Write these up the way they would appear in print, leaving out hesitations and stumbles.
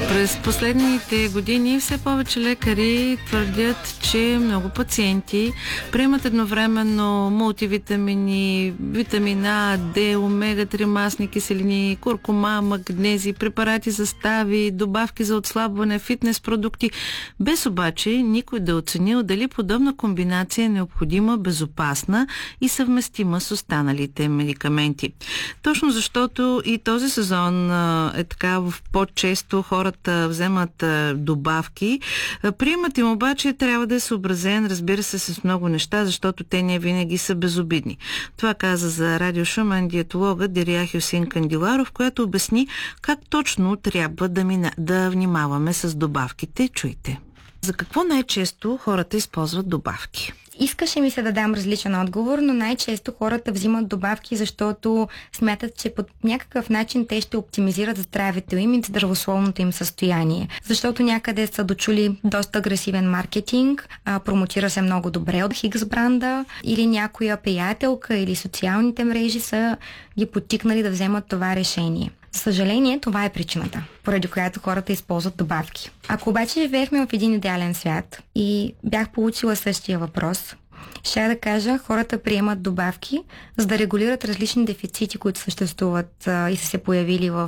През последните години все повече лекари твърдят, че много пациенти приемат едновременно мултивитамини, витамин А, Д, омега-3 масни киселини, куркума, магнези, препарати за стави, добавки за отслабване, фитнес продукти, без обаче никой да оценил дали подобна комбинация е необходима, безопасна и съвместима с останалите медикаменти. Точно защото и този сезон е така, в по-често хората вземат добавки. Приемът им обаче трябва да е съобразен, разбира се, с много неща, защото те не винаги са безобидни. Това каза за Радио Шумен диетологът Дирия Хюсин Кандиларов, който обясни как точно трябва да внимаваме с добавките. Чуйте. За какво най-често хората използват добавки? Искаше ми се да дам различен отговор, но най-често хората взимат добавки, защото смятат, че по някакъв начин те ще оптимизират здравето им и здравословното им състояние. Защото някъде са дочули доста агресивен маркетинг, промотира се много добре от Хикс бранда, или някоя приятелка или социалните мрежи са ги подтикнали да вземат това решение. За съжаление, това е причината, поради която хората използват добавки. Ако обаче живеехме в един идеален свят и бях получила същия въпрос, ще да кажа, хората приемат добавки, за да регулират различни дефицити, които съществуват и са се появили в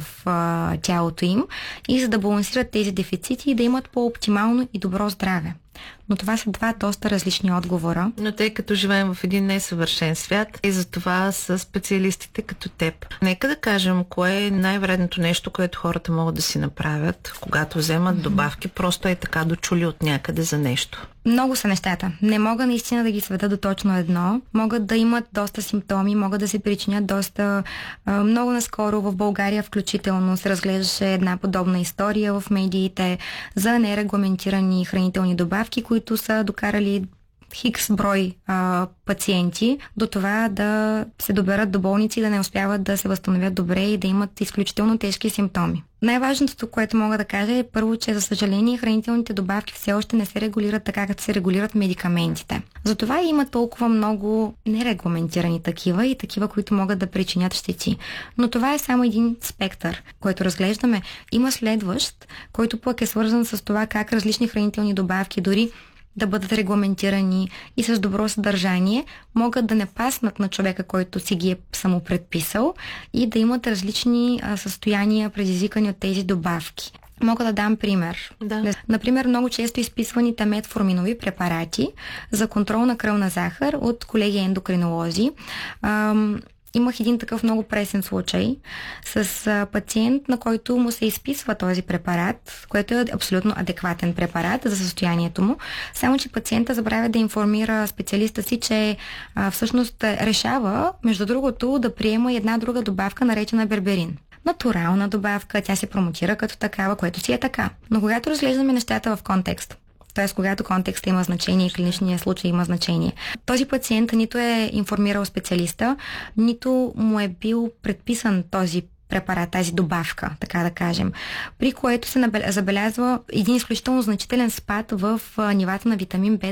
тялото им, и за да балансират тези дефицити и да имат по-оптимално и добро здраве. Но това са два доста различни отговора. Но тъй като живеем в един несъвършен свят, и за това са специалистите като теб. Нека да кажем, кое е най-вредното нещо, което хората могат да си направят, когато вземат добавки, просто е така дочули от някъде за нещо. Много са нещата. Не мога наистина да ги сведа до точно едно. Могат да имат доста симптоми, могат да се причинят доста... Много наскоро в България включително се разглеждаше една подобна история в медиите за нерегламентирани хранителни добавки, които са докарали хикс брой пациенти до това да се доберат до болници и да не успяват да се възстановят добре и да имат изключително тежки симптоми. Най-важното, което мога да кажа, е първо, че за съжаление хранителните добавки все още не се регулират така, като се регулират медикаментите. Затова има толкова много нерегламентирани такива и такива, които могат да причинят щети. Но това е само един спектър, който разглеждаме. Има следващ, който пък е свързан с това как различни хранителни добавки, дори да бъдат регламентирани и с добро съдържание, могат да не паснат на човека, който си ги е самопредписал, и да имат различни състояния, предизвикани от тези добавки. Мога да дам пример. Да. Например, много често изписваните метформинови препарати за контрол на кръвна захар от колеги ендокринолози. Имах един такъв много пресен случай с пациент, на който му се изписва този препарат, което е абсолютно адекватен препарат за състоянието му. Само че пациента забравя да информира специалиста си, че всъщност решава, между другото, да приема една друга добавка, наречена берберин. Натурална добавка, тя се промотира като такава, което си е така. Но когато разглеждаме нещата в контекст, т.е. когато контекстът има значение и клиничният случай има значение, този пациент нито е информирал специалиста, нито му е бил предписан този препарат, тази добавка, така да кажем, при което се забелязва един изключително значителен спад в нивата на витамин